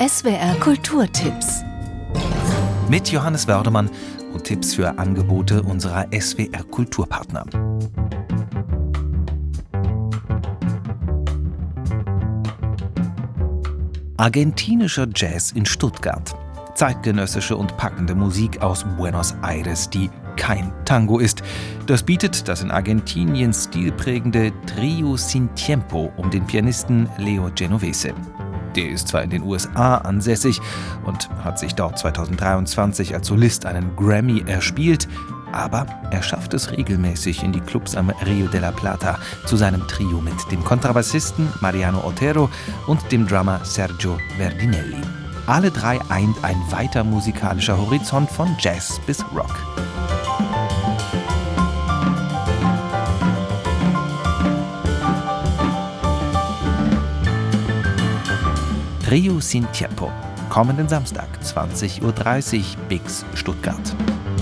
SWR Kulturtipps. Mit Johannes Wördemann und Tipps für Angebote unserer SWR Kulturpartner. Argentinischer Jazz in Stuttgart. Zeitgenössische und packende Musik aus Buenos Aires, die kein Tango ist. Das bietet das in Argentinien stilprägende Trio Sin Tiempo um den Pianisten Leo Genovese. Der ist zwar in den USA ansässig und hat sich dort 2023 als Solist einen Grammy erspielt, aber er schafft es regelmäßig in die Clubs am Rio de la Plata zu seinem Trio mit dem Kontrabassisten Mariano Otero und dem Drummer Sergio Verdinelli. Alle drei eint ein weiter musikalischer Horizont von Jazz bis Rock. Trio Sin Tiempo, kommenden Samstag, 20:30 Uhr, Bix Stuttgart.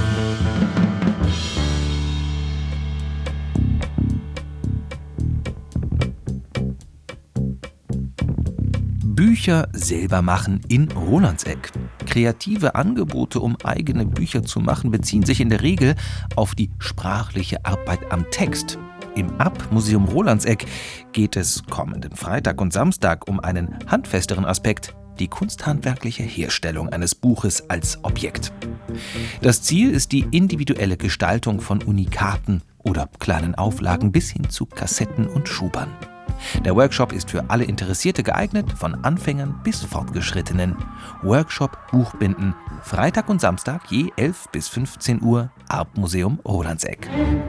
Bücher selber machen in Rolandseck. Kreative Angebote, um eigene Bücher zu machen, beziehen sich in der Regel auf die sprachliche Arbeit am Text. Im Museum Rolandseck geht es kommenden Freitag und Samstag um einen handfesteren Aspekt, die kunsthandwerkliche Herstellung eines Buches als Objekt. Das Ziel ist die individuelle Gestaltung von Unikaten oder kleinen Auflagen bis hin zu Kassetten und Schubern. Der Workshop ist für alle Interessierte geeignet, von Anfängern bis Fortgeschrittenen. Workshop Buchbinden, Freitag und Samstag je 11 bis 15 Uhr, Museum Rolandseck.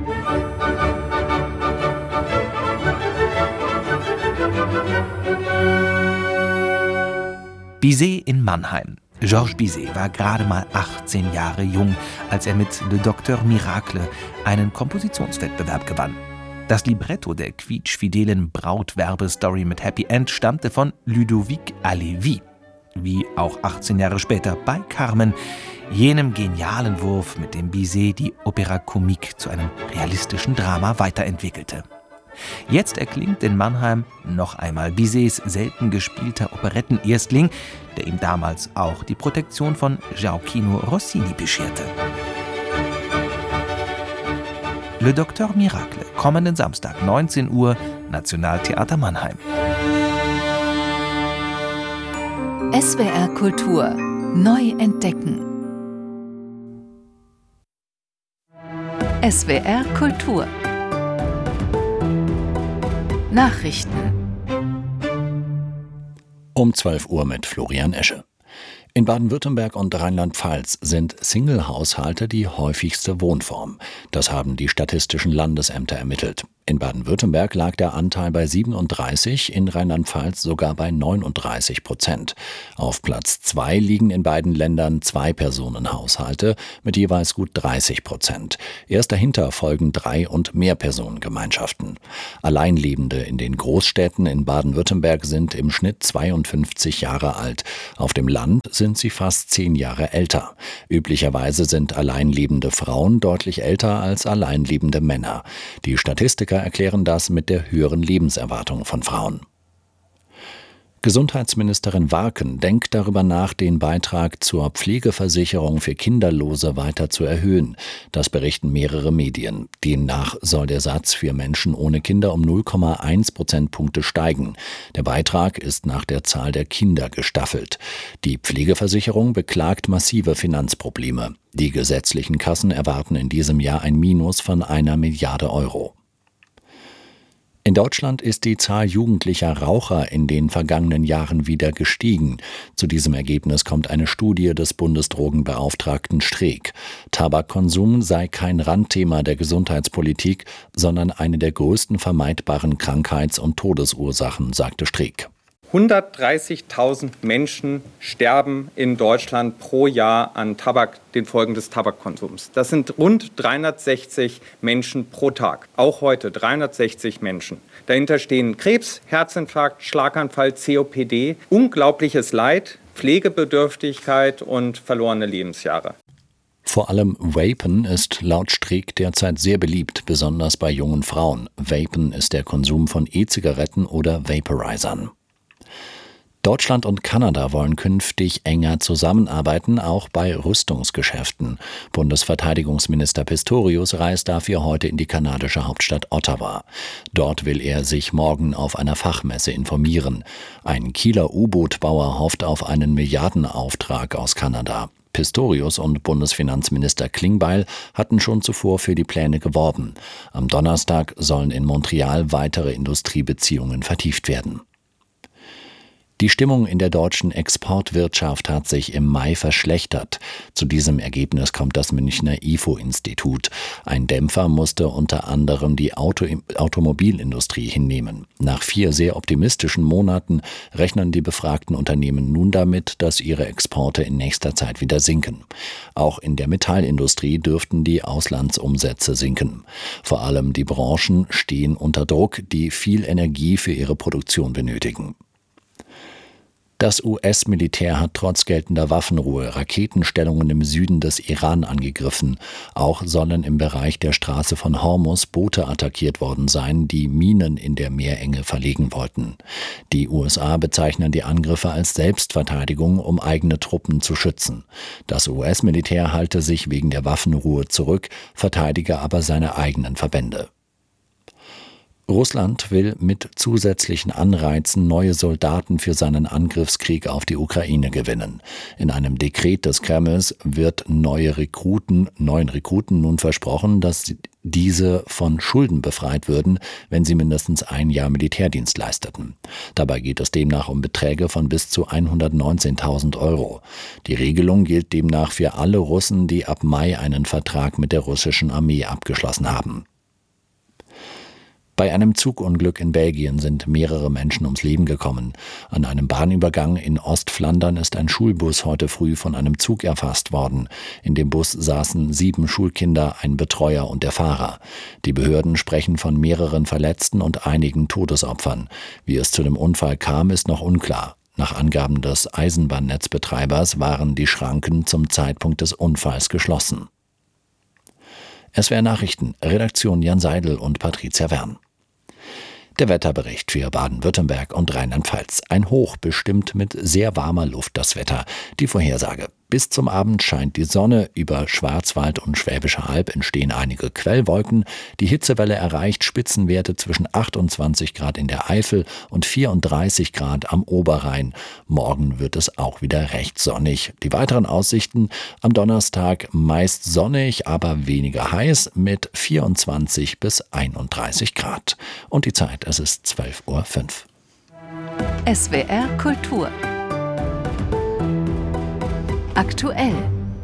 Bizet in Mannheim. Georges Bizet war gerade mal 18 Jahre jung, als er mit Le Docteur Miracle einen Kompositionswettbewerb gewann. Das Libretto der quietschfidelen Brautwerbestory mit Happy End stammte von Ludovic Halévy. Wie auch 18 Jahre später bei Carmen, jenem genialen Wurf, mit dem Bizet die Opéra Comique zu einem realistischen Drama weiterentwickelte. Jetzt erklingt in Mannheim noch einmal Bizets selten gespielter Operettenerstling, der ihm damals auch die Protektion von Gioacchino Rossini bescherte. Le Docteur Miracle, kommenden Samstag, 19 Uhr, Nationaltheater Mannheim. SWR Kultur neu entdecken. SWR Kultur Nachrichten. Um 12 Uhr mit Florian Esche. In Baden-Württemberg und Rheinland-Pfalz sind Single-Haushalte die häufigste Wohnform. Das haben die statistischen Landesämter ermittelt. In Baden-Württemberg lag der Anteil bei 37, in Rheinland-Pfalz sogar bei 39%. Auf Platz 2 liegen in beiden Ländern Zwei-Personen-Haushalte mit jeweils gut 30%. Erst dahinter folgen Drei- und Mehrpersonengemeinschaften. Alleinlebende in den Großstädten in Baden-Württemberg sind im Schnitt 52 Jahre alt. Auf dem Land sind sie fast 10 Jahre älter. Üblicherweise sind alleinlebende Frauen deutlich älter als alleinlebende Männer. Die Statistiker erklären das mit der höheren Lebenserwartung von Frauen. Gesundheitsministerin Warken denkt darüber nach, den Beitrag zur Pflegeversicherung für Kinderlose weiter zu erhöhen. Das berichten mehrere Medien. Demnach soll der Satz für Menschen ohne Kinder um 0,1 Prozentpunkte steigen. Der Beitrag ist nach der Zahl der Kinder gestaffelt. Die Pflegeversicherung beklagt massive Finanzprobleme. Die gesetzlichen Kassen erwarten in diesem Jahr ein Minus von 1 Milliarde Euro. In Deutschland ist die Zahl jugendlicher Raucher in den vergangenen Jahren wieder gestiegen. Zu diesem Ergebnis kommt eine Studie des Bundesdrogenbeauftragten Streeck. Tabakkonsum sei kein Randthema der Gesundheitspolitik, sondern eine der größten vermeidbaren Krankheits- und Todesursachen, sagte Streeck. 130.000 Menschen sterben in Deutschland pro Jahr an den Folgen des Tabakkonsums. Das sind rund 360 Menschen pro Tag. Auch heute 360 Menschen. Dahinter stehen Krebs, Herzinfarkt, Schlaganfall, COPD, unglaubliches Leid, Pflegebedürftigkeit und verlorene Lebensjahre. Vor allem Vapen ist laut Streeck derzeit sehr beliebt, besonders bei jungen Frauen. Vapen ist der Konsum von E-Zigaretten oder Vaporizern. Deutschland und Kanada wollen künftig enger zusammenarbeiten, auch bei Rüstungsgeschäften. Bundesverteidigungsminister Pistorius reist dafür heute in die kanadische Hauptstadt Ottawa. Dort will er sich morgen auf einer Fachmesse informieren. Ein Kieler U-Boot-Bauer hofft auf einen Milliardenauftrag aus Kanada. Pistorius und Bundesfinanzminister Klingbeil hatten schon zuvor für die Pläne geworben. Am Donnerstag sollen in Montreal weitere Industriebeziehungen vertieft werden. Die Stimmung in der deutschen Exportwirtschaft hat sich im Mai verschlechtert. Zu diesem Ergebnis kommt das Münchner IFO-Institut. Ein Dämpfer musste unter anderem die Automobilindustrie hinnehmen. Nach 4 sehr optimistischen Monaten rechnen die befragten Unternehmen nun damit, dass ihre Exporte in nächster Zeit wieder sinken. Auch in der Metallindustrie dürften die Auslandsumsätze sinken. Vor allem die Branchen stehen unter Druck, die viel Energie für ihre Produktion benötigen. Das US-Militär hat trotz geltender Waffenruhe Raketenstellungen im Süden des Iran angegriffen. Auch sollen im Bereich der Straße von Hormuz Boote attackiert worden sein, die Minen in der Meerenge verlegen wollten. Die USA bezeichnen die Angriffe als Selbstverteidigung, um eigene Truppen zu schützen. Das US-Militär halte sich wegen der Waffenruhe zurück, verteidige aber seine eigenen Verbände. Russland will mit zusätzlichen Anreizen neue Soldaten für seinen Angriffskrieg auf die Ukraine gewinnen. In einem Dekret des Kremls wird neuen Rekruten nun versprochen, dass diese von Schulden befreit würden, wenn sie mindestens 1 Jahr Militärdienst leisteten. Dabei geht es demnach um Beträge von bis zu 119.000 €. Die Regelung gilt demnach für alle Russen, die ab Mai einen Vertrag mit der russischen Armee abgeschlossen haben. Bei einem Zugunglück in Belgien sind mehrere Menschen ums Leben gekommen. An einem Bahnübergang in Ostflandern ist ein Schulbus heute früh von einem Zug erfasst worden. In dem Bus saßen 7 Schulkinder, ein Betreuer und der Fahrer. Die Behörden sprechen von mehreren Verletzten und einigen Todesopfern. Wie es zu dem Unfall kam, ist noch unklar. Nach Angaben des Eisenbahnnetzbetreibers waren die Schranken zum Zeitpunkt des Unfalls geschlossen. SWR Nachrichten, Redaktion Jan Seidel und Patricia Wern. Der Wetterbericht für Baden-Württemberg und Rheinland-Pfalz. Ein Hoch bestimmt mit sehr warmer Luft das Wetter. Die Vorhersage. Bis zum Abend scheint die Sonne. Über Schwarzwald und Schwäbische Alb entstehen einige Quellwolken. Die Hitzewelle erreicht Spitzenwerte zwischen 28 Grad in der Eifel und 34 Grad am Oberrhein. Morgen wird es auch wieder recht sonnig. Die weiteren Aussichten: am Donnerstag meist sonnig, aber weniger heiß mit 24 bis 31 Grad. Und die Zeit, es ist 12:05 Uhr. SWR Kultur. Aktuell.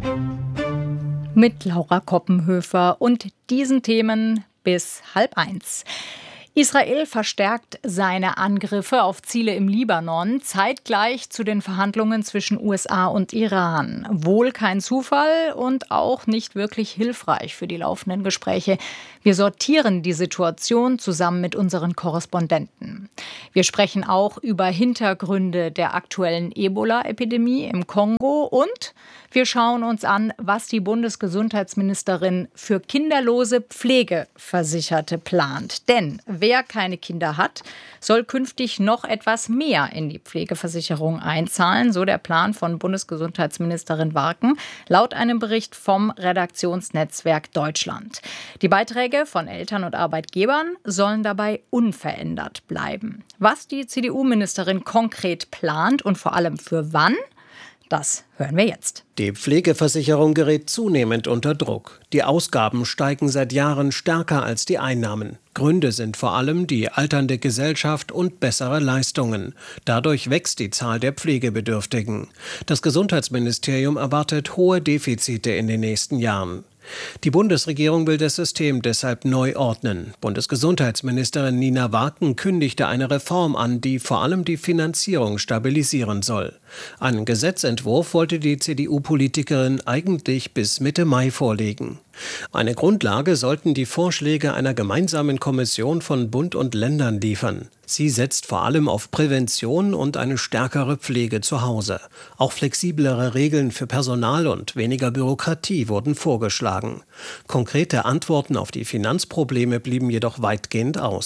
Mit Laura Koppenhöfer und diesen Themen bis 12:30. Israel verstärkt seine Angriffe auf Ziele im Libanon, zeitgleich zu den Verhandlungen zwischen USA und Iran. Wohl kein Zufall und auch nicht wirklich hilfreich für die laufenden Gespräche. Wir sortieren die Situation zusammen mit unseren Korrespondenten. Wir sprechen auch über Hintergründe der aktuellen Ebola-Epidemie im Kongo und wir schauen uns an, was die Bundesgesundheitsministerin für kinderlose Pflegeversicherte plant. Denn wer keine Kinder hat, soll künftig noch etwas mehr in die Pflegeversicherung einzahlen, so der Plan von Bundesgesundheitsministerin Warken, laut einem Bericht vom Redaktionsnetzwerk Deutschland. Die Beiträge von Eltern und Arbeitgebern sollen dabei unverändert bleiben. Was die CDU-Ministerin konkret plant und vor allem für wann, das hören wir jetzt. Die Pflegeversicherung gerät zunehmend unter Druck. Die Ausgaben steigen seit Jahren stärker als die Einnahmen. Gründe sind vor allem die alternde Gesellschaft und bessere Leistungen. Dadurch wächst die Zahl der Pflegebedürftigen. Das Gesundheitsministerium erwartet hohe Defizite in den nächsten Jahren. Die Bundesregierung will das System deshalb neu ordnen. Bundesgesundheitsministerin Nina Warken kündigte eine Reform an, die vor allem die Finanzierung stabilisieren soll. Einen Gesetzentwurf wollte die CDU-Politikerin eigentlich bis Mitte Mai vorlegen. Eine Grundlage sollten die Vorschläge einer gemeinsamen Kommission von Bund und Ländern liefern. Sie setzt vor allem auf Prävention und eine stärkere Pflege zu Hause. Auch flexiblere Regeln für Personal und weniger Bürokratie wurden vorgeschlagen. Konkrete Antworten auf die Finanzprobleme blieben jedoch weitgehend aus.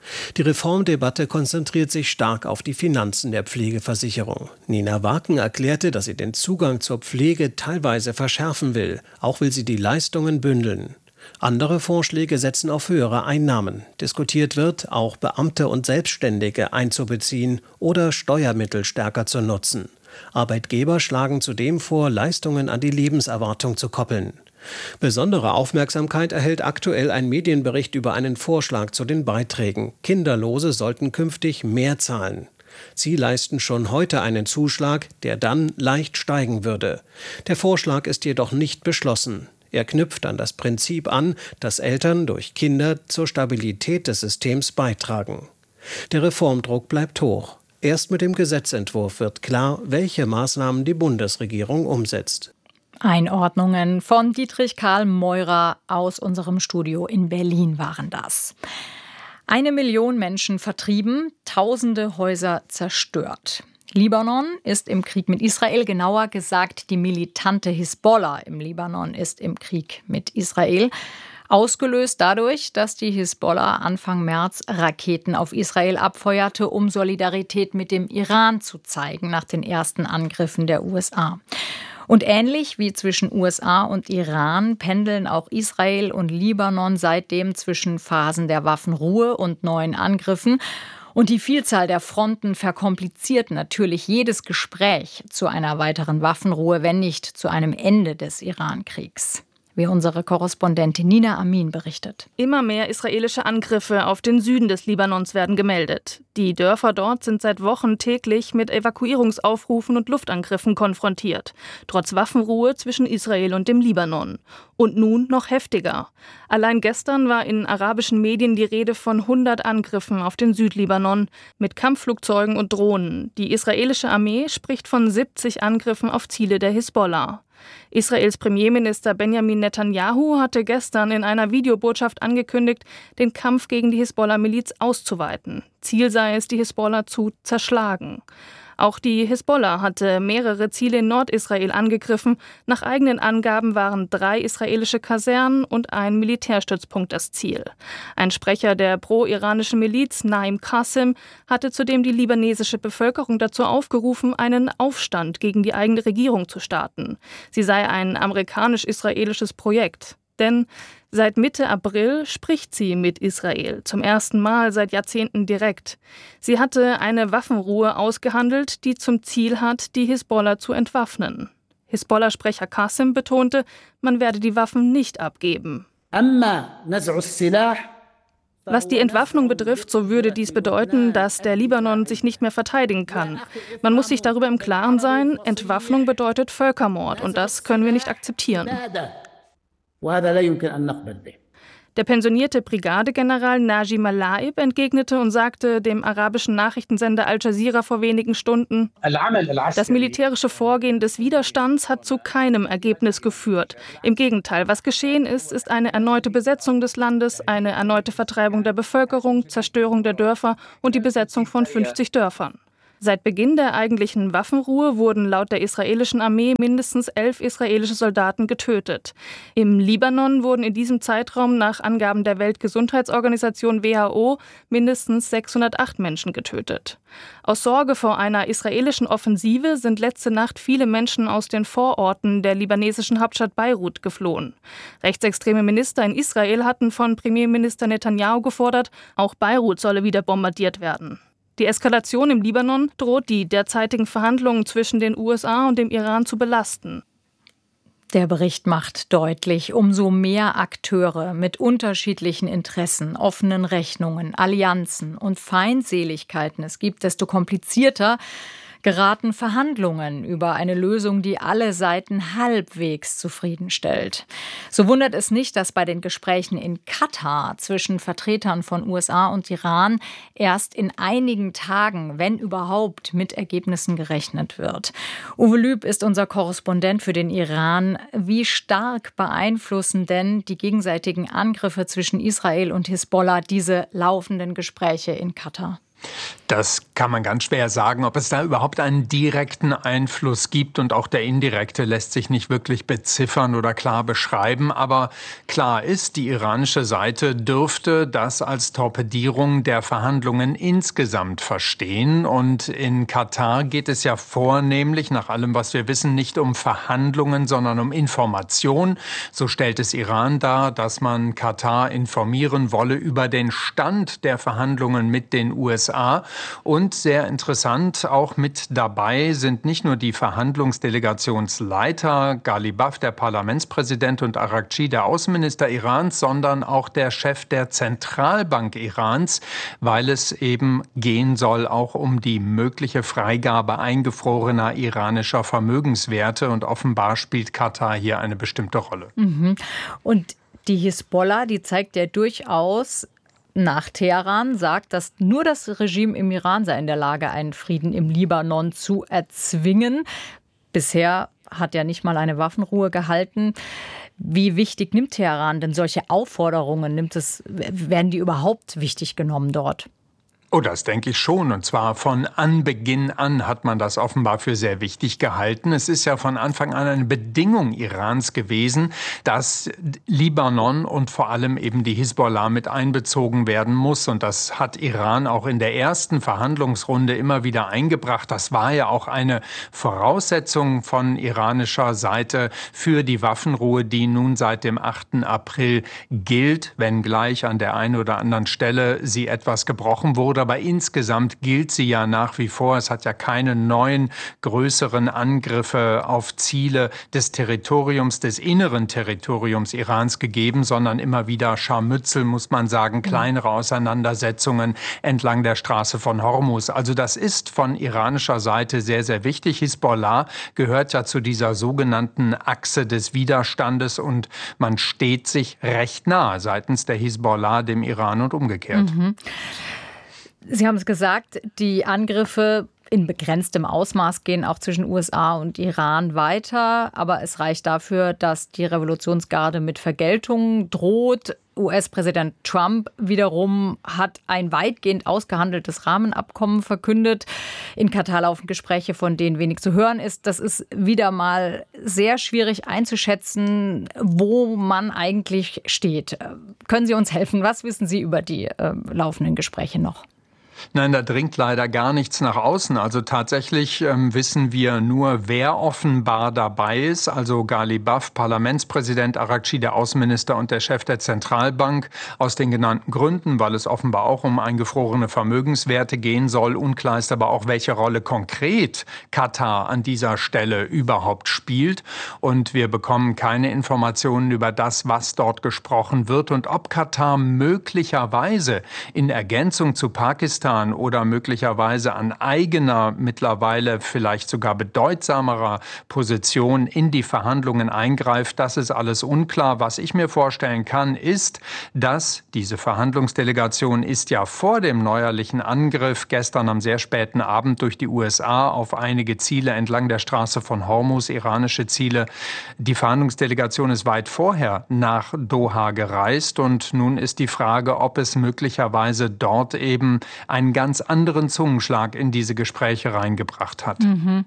Die Reformdebatte konzentriert sich stark auf die Finanzen der Pflegeversicherung. Nina Waken erklärte, dass sie den Zugang zur Pflege teilweise verschärfen will. Auch will sie die Leistungen bündeln. Andere Vorschläge setzen auf höhere Einnahmen. Diskutiert wird, auch Beamte und Selbstständige einzubeziehen oder Steuermittel stärker zu nutzen. Arbeitgeber schlagen zudem vor, Leistungen an die Lebenserwartung zu koppeln. Besondere Aufmerksamkeit erhält aktuell ein Medienbericht über einen Vorschlag zu den Beiträgen. Kinderlose sollten künftig mehr zahlen. Sie leisten schon heute einen Zuschlag, der dann leicht steigen würde. Der Vorschlag ist jedoch nicht beschlossen. Er knüpft an das Prinzip an, dass Eltern durch Kinder zur Stabilität des Systems beitragen. Der Reformdruck bleibt hoch. Erst mit dem Gesetzentwurf wird klar, welche Maßnahmen die Bundesregierung umsetzt. Einordnungen von Dietrich Karl Meurer aus unserem Studio in Berlin waren das. 1 Million Menschen vertrieben, tausende Häuser zerstört. Libanon ist im Krieg mit Israel, genauer gesagt die militante Hisbollah im Libanon ist im Krieg mit Israel. Ausgelöst dadurch, dass die Hisbollah Anfang März Raketen auf Israel abfeuerte, um Solidarität mit dem Iran zu zeigen nach den ersten Angriffen der USA. Und ähnlich wie zwischen USA und Iran pendeln auch Israel und Libanon seitdem zwischen Phasen der Waffenruhe und neuen Angriffen. Und die Vielzahl der Fronten verkompliziert natürlich jedes Gespräch zu einer weiteren Waffenruhe, wenn nicht zu einem Ende des Iran-Kriegs. Wie unsere Korrespondentin Nina Amin berichtet. Immer mehr israelische Angriffe auf den Süden des Libanons werden gemeldet. Die Dörfer dort sind seit Wochen täglich mit Evakuierungsaufrufen und Luftangriffen konfrontiert, trotz Waffenruhe zwischen Israel und dem Libanon. Und nun noch heftiger. Allein gestern war in arabischen Medien die Rede von 100 Angriffen auf den Südlibanon mit Kampfflugzeugen und Drohnen. Die israelische Armee spricht von 70 Angriffen auf Ziele der Hisbollah. Israels Premierminister Benjamin Netanyahu hatte gestern in einer Videobotschaft angekündigt, den Kampf gegen die Hisbollah-Miliz auszuweiten. Ziel sei es, die Hisbollah zu zerschlagen. Auch die Hisbollah hatte mehrere Ziele in Nordisrael angegriffen. Nach eigenen Angaben waren 3 israelische Kasernen und ein Militärstützpunkt das Ziel. Ein Sprecher der pro-iranischen Miliz, Naim Qasim, hatte zudem die libanesische Bevölkerung dazu aufgerufen, einen Aufstand gegen die eigene Regierung zu starten. Sie sei ein amerikanisch-israelisches Projekt. Denn seit Mitte April spricht sie mit Israel, zum ersten Mal seit Jahrzehnten direkt. Sie hatte eine Waffenruhe ausgehandelt, die zum Ziel hat, die Hisbollah zu entwaffnen. Hisbollah-Sprecher Qasim betonte, man werde die Waffen nicht abgeben. Was die Entwaffnung betrifft, so würde dies bedeuten, dass der Libanon sich nicht mehr verteidigen kann. Man muss sich darüber im Klaren sein, Entwaffnung bedeutet Völkermord und das können wir nicht akzeptieren. Der pensionierte Brigadegeneral Najim al-Laib entgegnete und sagte dem arabischen Nachrichtensender Al Jazeera vor wenigen Stunden, das militärische Vorgehen des Widerstands hat zu keinem Ergebnis geführt. Im Gegenteil, was geschehen ist, ist eine erneute Besetzung des Landes, eine erneute Vertreibung der Bevölkerung, Zerstörung der Dörfer und die Besetzung von 50 Dörfern. Seit Beginn der eigentlichen Waffenruhe wurden laut der israelischen Armee mindestens 11 israelische Soldaten getötet. Im Libanon wurden in diesem Zeitraum nach Angaben der Weltgesundheitsorganisation WHO mindestens 608 Menschen getötet. Aus Sorge vor einer israelischen Offensive sind letzte Nacht viele Menschen aus den Vororten der libanesischen Hauptstadt Beirut geflohen. Rechtsextreme Minister in Israel hatten von Premierminister Netanyahu gefordert, auch Beirut solle wieder bombardiert werden. Die Eskalation im Libanon droht die derzeitigen Verhandlungen zwischen den USA und dem Iran zu belasten. Der Bericht macht deutlich, umso mehr Akteure mit unterschiedlichen Interessen, offenen Rechnungen, Allianzen und Feindseligkeiten es gibt, desto komplizierter geraten Verhandlungen über eine Lösung, die alle Seiten halbwegs zufriedenstellt. So wundert es nicht, dass bei den Gesprächen in Katar zwischen Vertretern von USA und Iran erst in einigen Tagen, wenn überhaupt, mit Ergebnissen gerechnet wird. Uwe Lüb ist unser Korrespondent für den Iran. Wie stark beeinflussen denn die gegenseitigen Angriffe zwischen Israel und Hisbollah diese laufenden Gespräche in Katar? Das kann man ganz schwer sagen, ob es da überhaupt einen direkten Einfluss gibt, und auch der indirekte lässt sich nicht wirklich beziffern oder klar beschreiben. Aber klar ist, die iranische Seite dürfte das als Torpedierung der Verhandlungen insgesamt verstehen. Und in Katar geht es ja vornehmlich, nach allem, was wir wissen, nicht um Verhandlungen, sondern um Information. So stellt es Iran dar, dass man Katar informieren wolle über den Stand der Verhandlungen mit den USA. Und sehr interessant, auch mit dabei sind nicht nur die Verhandlungsdelegationsleiter, Ghalibaf, der Parlamentspräsident, und Araghchi, der Außenminister Irans, sondern auch der Chef der Zentralbank Irans, weil es eben gehen soll auch um die mögliche Freigabe eingefrorener iranischer Vermögenswerte. Und offenbar spielt Katar hier eine bestimmte Rolle. Und die Hisbollah, die zeigt ja durchaus nach Teheran, sagt, dass nur das Regime im Iran sei in der Lage, einen Frieden im Libanon zu erzwingen. Bisher hat er nicht mal eine Waffenruhe gehalten. Wie wichtig nimmt Teheran denn solche Aufforderungen? Werden die überhaupt wichtig genommen dort? Oh, das denke ich schon. Und zwar von Anbeginn an hat man das offenbar für sehr wichtig gehalten. Es ist ja von Anfang an eine Bedingung Irans gewesen, dass Libanon und vor allem eben die Hisbollah mit einbezogen werden muss. Und das hat Iran auch in der ersten Verhandlungsrunde immer wieder eingebracht. Das war ja auch eine Voraussetzung von iranischer Seite für die Waffenruhe, die nun seit dem 8. April gilt, wenngleich an der einen oder anderen Stelle sie etwas gebrochen wurde. Aber insgesamt gilt sie ja nach wie vor. Es hat ja keine neuen größeren Angriffe auf Ziele des Territoriums, des inneren Territoriums Irans gegeben, sondern immer wieder Scharmützel, muss man sagen, kleinere Auseinandersetzungen entlang der Straße von Hormuz. Also das ist von iranischer Seite sehr, sehr wichtig. Hisbollah gehört ja zu dieser sogenannten Achse des Widerstandes und man steht sich recht nah seitens der Hisbollah dem Iran und umgekehrt. Sie haben es gesagt, die Angriffe in begrenztem Ausmaß gehen auch zwischen USA und Iran weiter. Aber es reicht dafür, dass die Revolutionsgarde mit Vergeltung droht. US-Präsident Trump wiederum hat ein weitgehend ausgehandeltes Rahmenabkommen verkündet. In Katar laufen Gespräche, von denen wenig zu hören ist. Das ist wieder mal sehr schwierig einzuschätzen, wo man eigentlich steht. Können Sie uns helfen? Was wissen Sie über die laufenden Gespräche noch? Nein, da dringt leider gar nichts nach außen. Also tatsächlich wissen wir nur, wer offenbar dabei ist. Also Ghalibaf, Parlamentspräsident, Araghchi, der Außenminister, und der Chef der Zentralbank. Aus den genannten Gründen, weil es offenbar auch um eingefrorene Vermögenswerte gehen soll. Unklar ist aber auch, welche Rolle konkret Katar an dieser Stelle überhaupt spielt. Und wir bekommen keine Informationen über das, was dort gesprochen wird und ob Katar möglicherweise in Ergänzung zu Pakistan oder möglicherweise an eigener, mittlerweile vielleicht sogar bedeutsamerer Position in die Verhandlungen eingreift. Das ist alles unklar. Was ich mir vorstellen kann, ist, dass diese Verhandlungsdelegation ist ja vor dem neuerlichen Angriff gestern am sehr späten Abend durch die USA auf einige Ziele entlang der Straße von Hormuz, iranische Ziele. Die Verhandlungsdelegation ist weit vorher nach Doha gereist und nun ist die Frage, ob es möglicherweise dort eben einen ganz anderen Zungenschlag in diese Gespräche reingebracht hat.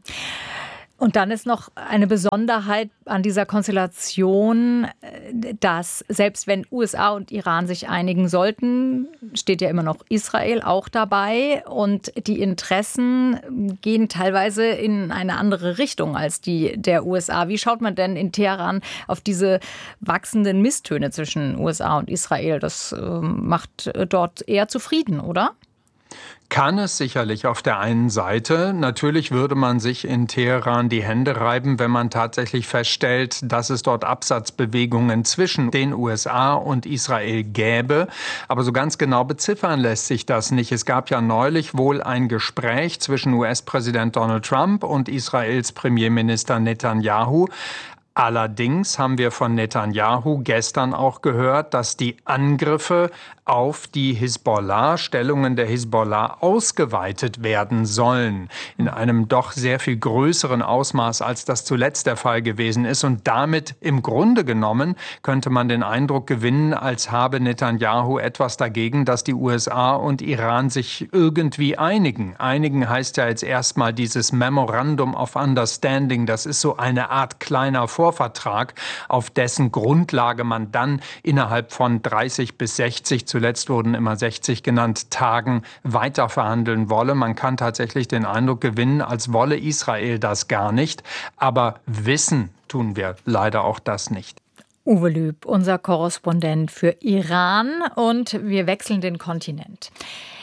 Und dann ist noch eine Besonderheit an dieser Konstellation, dass selbst wenn USA und Iran sich einigen sollten, steht ja immer noch Israel auch dabei. Und die Interessen gehen teilweise in eine andere Richtung als die der USA. Wie schaut man denn in Teheran auf diese wachsenden Misstöne zwischen USA und Israel? Das macht dort eher zufrieden, oder? Kann es sicherlich auf der einen Seite. Natürlich würde man sich in Teheran die Hände reiben, wenn man tatsächlich feststellt, dass es dort Absatzbewegungen zwischen den USA und Israel gäbe. Aber so ganz genau beziffern lässt sich das nicht. Es gab ja neulich wohl ein Gespräch zwischen US-Präsident Donald Trump und Israels Premierminister Netanyahu. Allerdings haben wir von Netanyahu gestern auch gehört, dass die Angriffe auf die Hisbollah, Stellungen der Hisbollah, ausgeweitet werden sollen. In einem doch sehr viel größeren Ausmaß, als das zuletzt der Fall gewesen ist. Und damit im Grunde genommen könnte man den Eindruck gewinnen, als habe Netanyahu etwas dagegen, dass die USA und Iran sich irgendwie einigen. Einigen heißt ja jetzt erstmal dieses Memorandum of Understanding. Das ist so eine Art kleiner Vorvertrag, auf dessen Grundlage man dann innerhalb von 30 bis 60, zuletzt wurden immer 60 genannt, Tagen weiterverhandeln wolle. Man kann tatsächlich den Eindruck gewinnen, als wolle Israel das gar nicht. Aber wissen tun wir leider auch das nicht. Uwe Lüb, unser Korrespondent für Iran, und wir wechseln den Kontinent.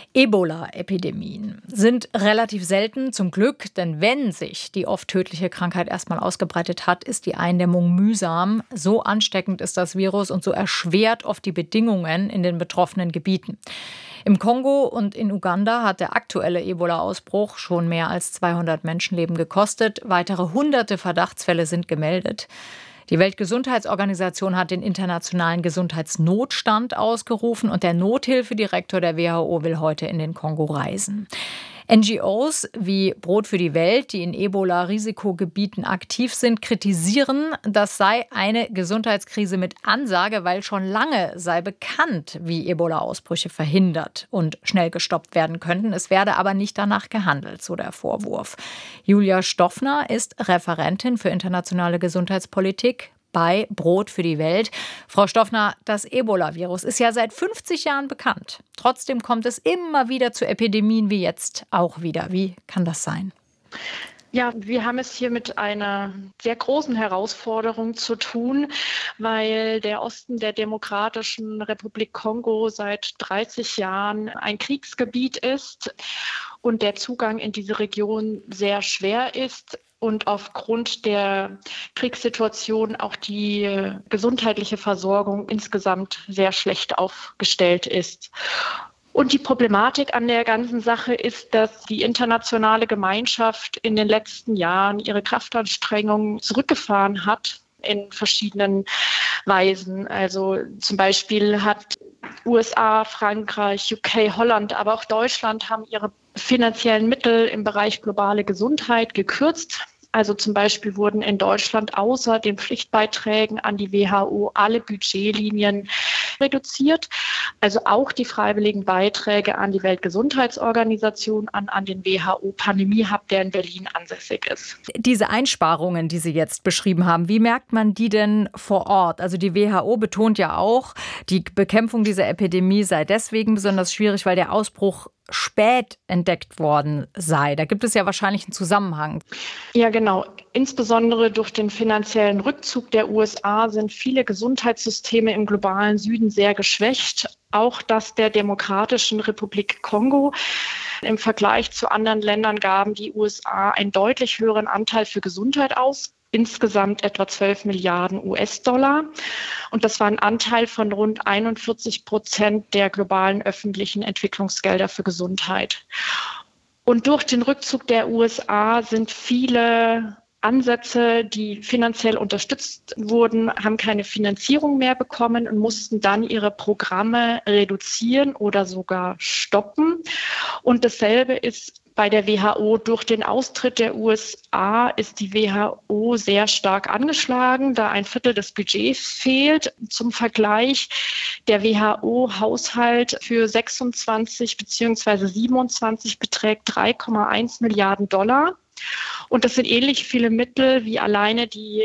Ebola-Epidemien sind relativ selten, zum Glück, denn wenn sich die oft tödliche Krankheit erstmal ausgebreitet hat, ist die Eindämmung mühsam. So ansteckend ist das Virus und so erschwert oft die Bedingungen in den betroffenen Gebieten. Im Kongo und in Uganda hat der aktuelle Ebola-Ausbruch schon mehr als 200 Menschenleben gekostet. Weitere hunderte Verdachtsfälle sind gemeldet. Die Weltgesundheitsorganisation hat den internationalen Gesundheitsnotstand ausgerufen und der Nothilfedirektor der WHO will heute in den Kongo reisen. NGOs wie Brot für die Welt, die in Ebola-Risikogebieten aktiv sind, kritisieren, das sei eine Gesundheitskrise mit Ansage, weil schon lange sei bekannt, wie Ebola-Ausbrüche verhindert und schnell gestoppt werden könnten. Es werde aber nicht danach gehandelt, so der Vorwurf. Julia Stoffner ist Referentin für internationale Gesundheitspolitik bei Brot für die Welt. Frau Stoffner, das Ebola-Virus ist ja seit 50 Jahren bekannt. Trotzdem kommt es immer wieder zu Epidemien wie jetzt auch wieder. Wie kann das sein? Ja, wir haben es hier mit einer sehr großen Herausforderung zu tun, weil der Osten der Demokratischen Republik Kongo seit 30 Jahren ein Kriegsgebiet ist und der Zugang in diese Region sehr schwer ist. Und aufgrund der Kriegssituation auch die gesundheitliche Versorgung insgesamt sehr schlecht aufgestellt ist. Und die Problematik an der ganzen Sache ist, dass die internationale Gemeinschaft in den letzten Jahren ihre Kraftanstrengungen zurückgefahren hat in verschiedenen Weisen. Also zum Beispiel hat USA, Frankreich, UK, Holland, aber auch Deutschland haben ihre finanziellen Mittel im Bereich globale Gesundheit gekürzt. Also zum Beispiel wurden in Deutschland außer den Pflichtbeiträgen an die WHO alle Budgetlinien reduziert. Also auch die freiwilligen Beiträge an die Weltgesundheitsorganisation, an den WHO-Pandemie-Hub, der in Berlin ansässig ist. Diese Einsparungen, die Sie jetzt beschrieben haben, wie merkt man die denn vor Ort? Also die WHO betont ja auch, die Bekämpfung dieser Epidemie sei deswegen besonders schwierig, weil der Ausbruch spät entdeckt worden sei. Da gibt es ja wahrscheinlich einen Zusammenhang. Ja, genau. Insbesondere durch den finanziellen Rückzug der USA sind viele Gesundheitssysteme im globalen Süden sehr geschwächt. Auch das der Demokratischen Republik Kongo. Im Vergleich zu anderen Ländern gaben die USA einen deutlich höheren Anteil für Gesundheit aus. Insgesamt etwa 12 Milliarden US-Dollar. Und das war ein Anteil von rund 41% der globalen öffentlichen Entwicklungsgelder für Gesundheit. Und durch den Rückzug der USA sind viele Ansätze, die finanziell unterstützt wurden, haben keine Finanzierung mehr bekommen und mussten dann ihre Programme reduzieren oder sogar stoppen. Und dasselbe ist bei der WHO. Durch den Austritt der USA ist die WHO sehr stark angeschlagen, da ein Viertel des Budgets fehlt. Zum Vergleich, der WHO-Haushalt für 26 bzw. 27 beträgt 3,1 Milliarden Dollar. Und das sind ähnlich viele Mittel, wie alleine die